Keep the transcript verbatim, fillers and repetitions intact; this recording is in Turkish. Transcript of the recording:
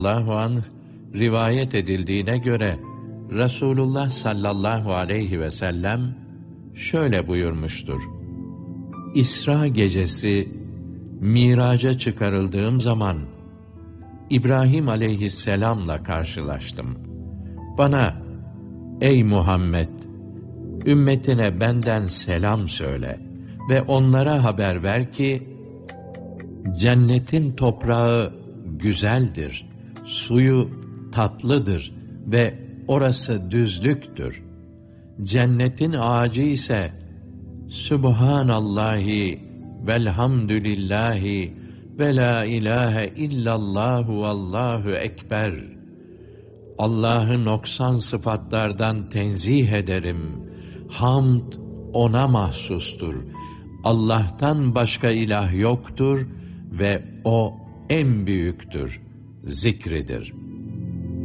radıyallahu anh rivayet edildiğine göre Resulullah sallallahu aleyhi ve sellem şöyle buyurmuştur: İsra gecesi Miraca çıkarıldığım zaman İbrahim aleyhisselamla karşılaştım. Bana, ey Muhammed, ümmetine benden selam söyle ve onlara haber ver ki, cennetin toprağı güzeldir, suyu tatlıdır ve orası düzlüktür. Cennetin ağacı ise Sübhanallahi velhamdülillahi ve la ilahe illallahu vallahu ekber. Allah'ı noksan sıfatlardan tenzih ederim. Hamd ona mahsustur. Allah'tan başka ilah yoktur ve o en büyüktür. Zikridir.